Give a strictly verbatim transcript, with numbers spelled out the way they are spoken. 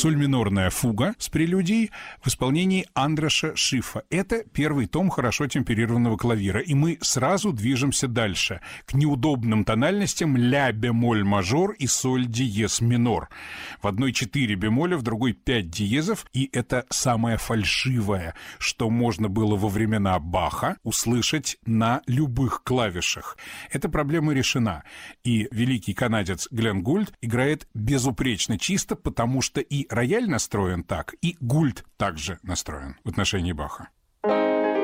Соль минорная фуга с прелюдией в исполнении Андраша Шифа. Это первый том хорошо темперированного клавира. И мы сразу движемся дальше, к неудобным тональностям ля бемоль мажор и соль диез минор. В одной четыре бемоля, в другой пять диезов. И это самое фальшивое, что можно было во времена Баха услышать на любых клавишах. Эта проблема решена. И великий канадец Глен Гульд играет безупречно чисто, потому что и рояль настроен так, и Гульд также настроен в отношении Баха.